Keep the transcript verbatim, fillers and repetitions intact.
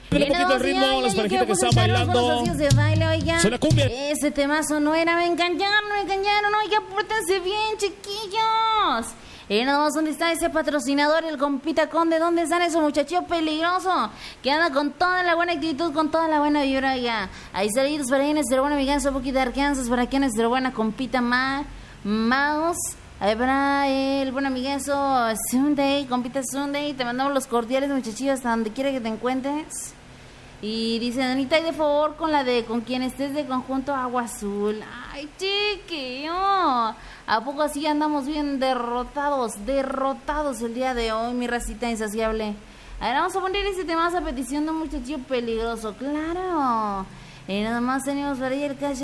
Un poquito el ritmo, las parejitas que están bailando. De baile, oiga. Suena cumbia. Ese temazo no era, me engañaron, me engañaron, oiga, pórtense bien, chiquillos. Y nada más, ¿dónde está ese patrocinador, el compita Conde? ¿Dónde están esos muchachos peligrosos? Que anda con toda la buena actitud, con toda la buena vibra, oiga. Ahí saludos para ahí, nuestra buena amiga, un poquito de Arkansas, para aquí nuestra buena compita Mar, Mouse. Ahí para el buen amigueso Sunday, compita Sunday. Te mandamos los cordiales, muchachillos, hasta donde quiera que te encuentres. Y dice, Anita, y de favor con la de con quien estés de conjunto Agua Azul. Ay, chiquillo. ¿A poco así andamos bien derrotados, derrotados el día de hoy, mi racita insaciable? A ver, vamos a poner ese tema a petición de un muchachillo peligroso, claro. Y nada más tenemos para ahí el calle.